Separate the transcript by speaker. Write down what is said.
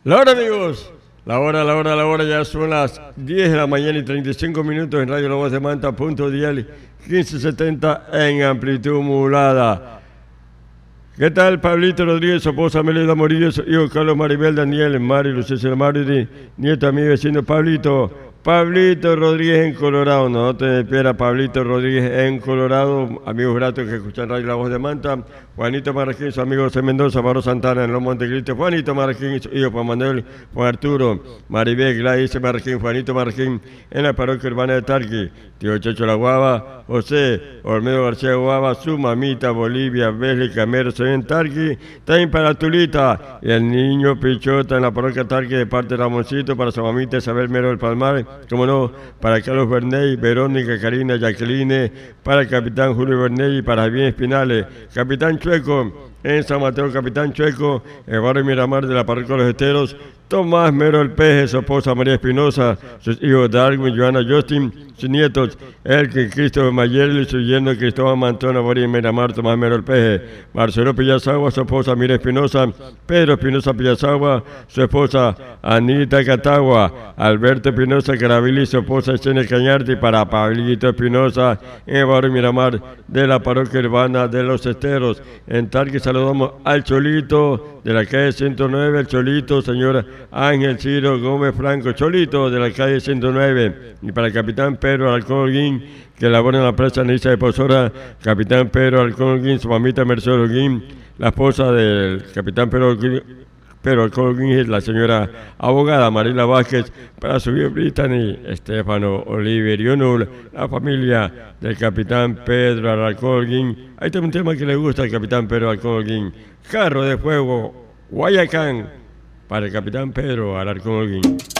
Speaker 1: La hora, amigos. La hora, ya son las 10 de la mañana y 35 minutos en Radio La Voz de Manta, punto dial 1570 en amplitud modulada. ¿Qué tal, Pablito Rodríguez, su esposa Melida Morillo, su hijo Carlos Maribel, Daniel, Mari, Lucía Mari, nieto, amigo, vecino Pablito Rodríguez en Colorado, no te pierdas, Pablito Rodríguez en Colorado, amigos gratos que escuchan Radio La Voz de Manta, Juanito Marraquín, su amigo José Mendoza, Maro Santana en Los Montecristo, Juanito Marraquín, su hijo Juan Manuel, Juan Arturo, Maribel, Gladys Marraquín, Juanito Marraquín, en la parroquia urbana de Tarqui, tío Checho La Guava, José Olmedo García Guava, su mamita Bolivia, Besli Camero, en Tarqui, también para Tulita, y el niño Pichota en la parroquia Tarqui de parte de Ramoncito, para su mamita Isabel Mero del Palmar, como no, para Carlos Berney, Verónica, Karina, Jacqueline, para el capitán Julio Berney y para Javier Espinales, capitán Chueco, en San Mateo, capitán Chueco, el barrio Miramar de la parroquia Los Esteros, Tomás Mero el Peje, su esposa María Espinosa, sus hijos Darwin, Joana, Justin, sus nietos, Elke, Cristóbal Mayerli, su yerno Cristóbal Mantona, María Miramar, Tomás Mero el Peje, Marcelo Pillasagua, su esposa Mira Espinosa, Pedro Espinosa Pillasagua, su esposa Anita Catagua, Alberto Espinosa Caravili, su esposa Esenia Cañarte, para Pablito Espinosa, en el barrio Miramar de la parroquia urbana de Los Esteros. En Tarqui saludamos al Cholito de la calle 109, el Cholito, señora Ángel Ciro Gómez Franco, Cholito de la calle 109, y para el capitán Pedro Alcón Holguín, que labora en la presa Nisa de Pozora, capitán Pedro Alcón Holguín, su mamita Mercedes Holguín, la esposa del capitán Pedro Alcón Holguín es la señora abogada Marila Vázquez, para su hijo Brittany, Estefano Oliveriano, la familia del capitán Pedro Alcón Holguín. Ahí está un tema que le gusta al capitán Pedro Alcón Holguín, Carro de Fuego, Guayacán, para el capitán Pedro Alarcón Holguín.